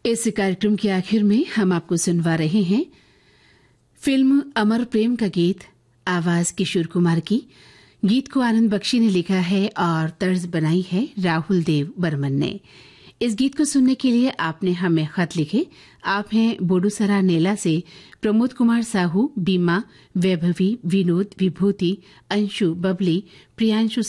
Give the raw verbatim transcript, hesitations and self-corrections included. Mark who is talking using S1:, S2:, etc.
S1: इस कार्यक्रम के आखिर में हम आपको सुनवा रहे हैं फिल्म अमर प्रेम का गीत, आवाज किशोर कुमार की। गीत को आनंद बख्शी ने लिखा है और तर्ज बनाई है राहुल देव बर्मन ने। इस गीत को सुनने के लिए आपने हमें खत लिखे। आप हैं बोडूसरा नेला से प्रमोद कुमार साहू, बीमा, वैभवी, विनोद, विभूति, अंशु, बबली, प्रियांशु